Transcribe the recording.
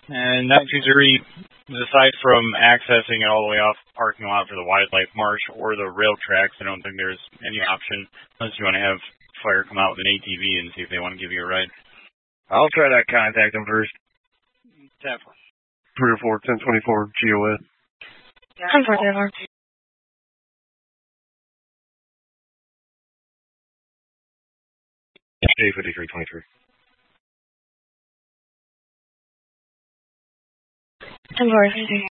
And 923, aside from accessing it all the way off the parking lot for the wildlife marsh or the rail tracks, I don't think there's any option unless you want to have fire come out with an ATV and see if they want to give you a ride. I'll try to contact them first. 304 1024 GOS. 1024. J5323. 1043.